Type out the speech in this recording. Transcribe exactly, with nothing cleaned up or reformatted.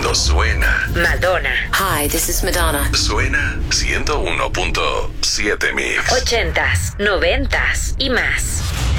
Cuando suena, Madonna. Hi, this is Madonna. suena ciento uno punto siete Mix. Ochentas, noventas y más.